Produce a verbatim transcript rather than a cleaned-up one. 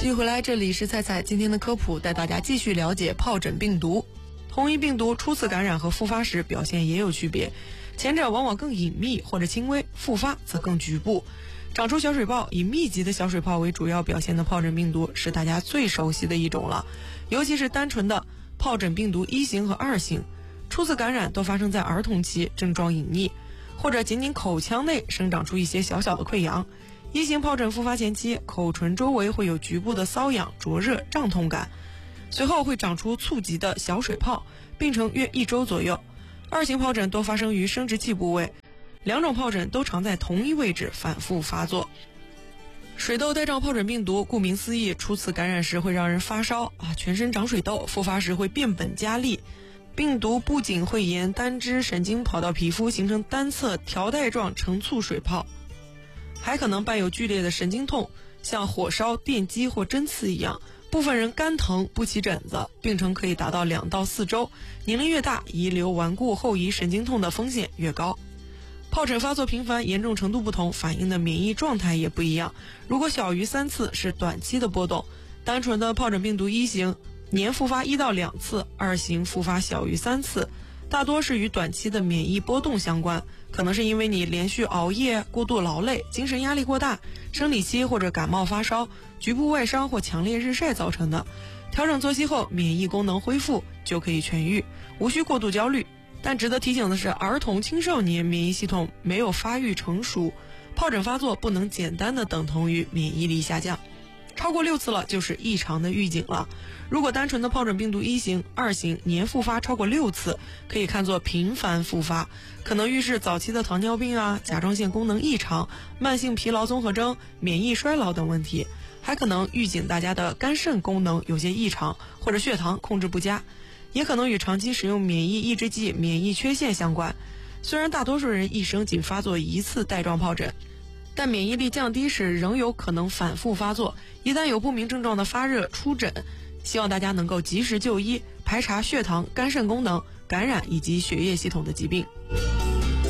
继续回来，这里是菜菜，今天的科普带大家继续了解疱疹病毒。同一病毒初次感染和复发时表现也有区别，前者往往更隐秘或者轻微，复发则更局部。长出小水泡，以密集的小水泡为主要表现的疱疹病毒是大家最熟悉的一种了，尤其是单纯的疱疹病毒一型和二型，初次感染都发生在儿童期，症状隐匿，或者仅仅口腔内生长出一些小小的溃疡。一型疱疹复发前期，口唇周围会有局部的瘙痒、灼热、胀痛感，随后会长出簇集的小水泡，病程约一周左右。二型疱疹多发生于生殖器部位，两种疱疹都常在同一位置反复发作。水痘带状疱疹病毒顾名思义，初次感染时会让人发烧啊，全身长水痘，复发时会变本加厉。病毒不仅会沿单支神经跑到皮肤，形成单侧条带状成簇水泡，还可能伴有剧烈的神经痛，像火烧、电击或针刺一样。部分人肝疼不起疹子，病程可以达到两到四周，年龄越大，遗留顽固后遗神经痛的风险越高。疱疹发作频繁，严重程度不同，反映的免疫状态也不一样。如果小于三次是短期的波动，单纯的疱疹病毒一型年复发一到两次，二型复发小于三次，大多是与短期的免疫波动相关，可能是因为你连续熬夜、过度劳累、精神压力过大、生理期或者感冒发烧、局部外伤或强烈日晒造成的。调整作息后，免疫功能恢复就可以痊愈，无需过度焦虑。但值得提醒的是，儿童青少年免疫系统没有发育成熟，疱疹发作不能简单的等同于免疫力下降，超过六次了就是异常的预警了。如果单纯的疱疹病毒一型、二型年复发超过六次，可以看作频繁复发，可能预示早期的糖尿病啊、甲状腺功能异常、慢性疲劳综合征、免疫衰老等问题，还可能预警大家的肝肾功能有些异常，或者血糖控制不佳，也可能与长期使用免疫抑制剂、免疫缺陷相关。虽然大多数人一生仅发作一次带状疱疹，但免疫力降低时仍有可能反复发作，一旦有不明症状的发热、出疹，希望大家能够及时就医，排查血糖、肝肾功能、感染以及血液系统的疾病。